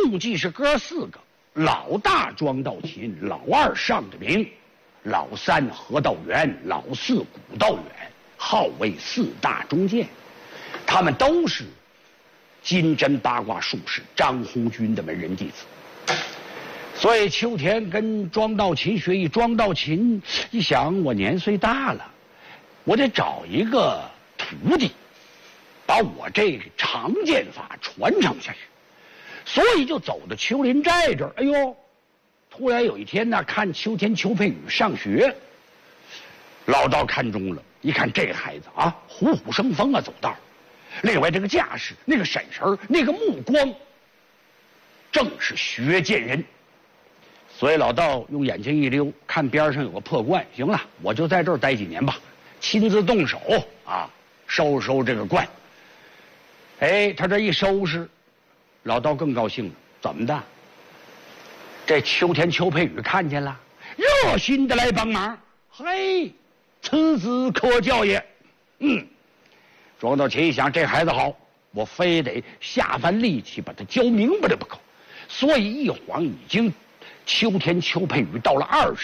共计是哥4个，老大庄道勤，老2尚志明，老3何道元，老4古道远，号为4大中剑。他们都是金针八卦术士张鸿钧的门人弟子。所以秋田跟庄道勤学艺，庄道勤一想，我年岁大了，我得找一个徒弟，把我这个长剑法传承下去。所以就走到丘陵寨这儿。哎呦，突然有一天呢，看秋田邱佩宇上学，老道看中了，一看这孩子啊，虎虎生风啊，走道。另外这个架势，那个闪神，那个目光，正是学剑人。所以老道用眼睛一溜，看边上有个破罐，行了，我就在这儿待几年吧，亲自动手啊，收拾这个罐。哎，他这一收拾，老道更高兴了。怎么的？这秋田邱佩宇看见了，热心的来帮忙。嘿，此子可教也。庄道勤一想，这孩子好，我非得下番力气把他教明白了不可。所以一晃已经秋田邱佩宇到了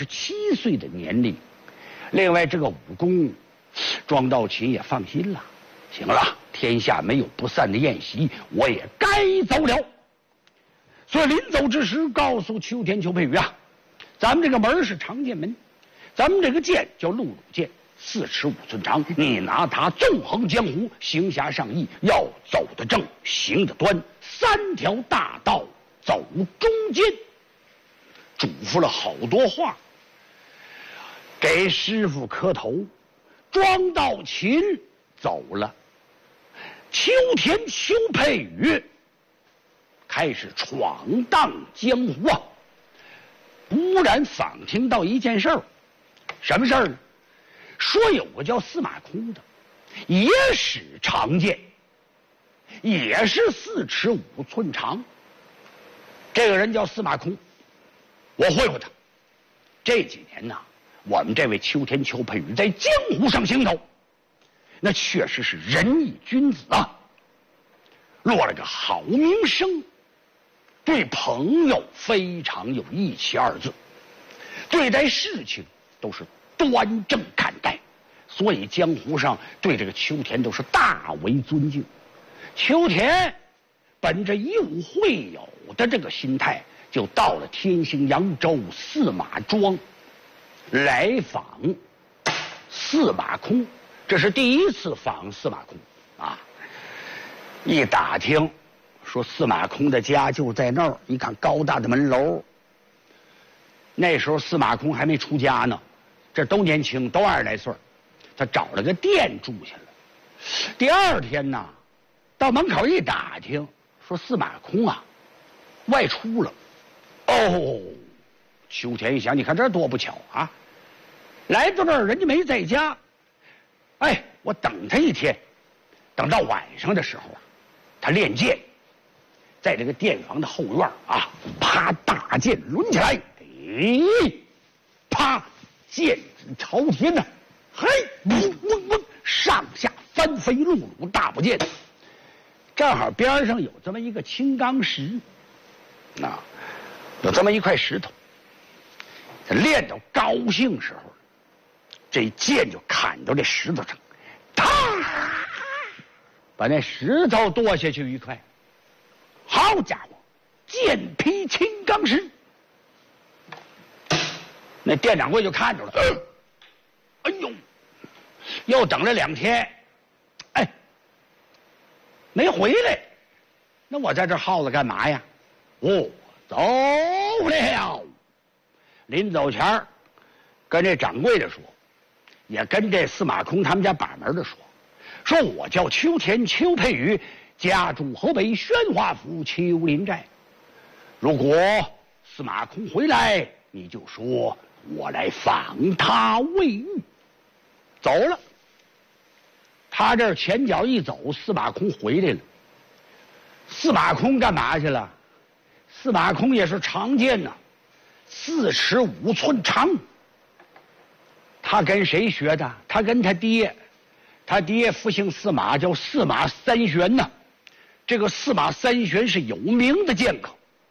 27岁的年龄。另外这个武功，庄道勤也放心了。行了，天下没有不散的宴席，我也该走了。所以临走之时，告诉秋田邱佩宇啊，咱们这个门是长剑门，咱们这个剑叫陆鲁剑，4尺5寸长，你拿它纵横江湖，行侠仗义，要走得正，行得端，3条大道走中间。嘱咐了好多话，给师傅磕头。庄道勤走了，秋田邱佩宇开始闯荡江湖啊。忽然访听到一件事儿，什么事儿呢？说有个叫司马空的，也使长剑，也是4尺5寸长。这个人叫司马空，我会他。这几年呢，我们这位秋田邱佩宇在江湖上行走，那确实是仁义君子啊，落了个好名声。对朋友非常有义气2字，对待事情都是端正看待，所以江湖上对这个秋田都是大为尊敬。秋田本着以武会友的这个心态，就到了天兴扬州司马庄来访司马空。这是第一次访司马空啊！一打听说司马空的家就在那儿，你看高大的门楼。那时候司马空还没出家呢，这都年轻，都20来岁，他找了个店住下了。第2天呢，到门口一打听，说司马空啊外出了。哦，秋田一想，你看这多不巧啊！来到这儿人家没在家，哎，我等他一天，等到晚上的时候啊，他练剑，在这个店房的后院啊，啪，大剑抡起来，啪，剑指朝天呐，嘿，上下翻飞碌碌大不见。正好边上有这么一个青钢石，啊，有这么一块石头。他练到高兴时候，这剑就砍到这石头上，啪，把那石头剁下去一块。好家伙，剑劈青钢石！那店掌柜就看着了，哎呦，又等了2天，哎，没回来。那我在这耗子干嘛呀？哦，走了。临走前跟这掌柜的说，也跟这司马空他们家把门的说我叫秋田邱佩宇，家住河北宣化府丘陵寨。如果司马空回来，你就说我来访他未遇。走了。他这前脚一走，司马空回来了。司马空干嘛去了？司马空也是长剑呐，4尺5寸长。他跟谁学的？他跟他爹，他爹父姓司马，叫司马三玄呐。这个司马三玄是有名的剑客，